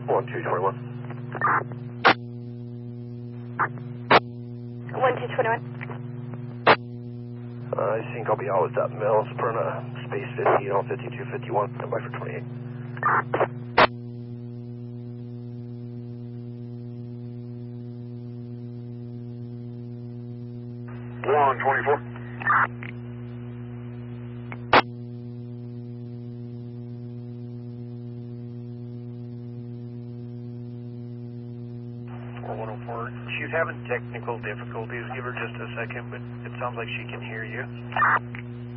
1221. 1221. I think I'll be out with that mill. Superna, space 50 on 5251. Stand by for 28. One 24. She's having technical difficulties. Give her just a second, but it sounds like she can hear you.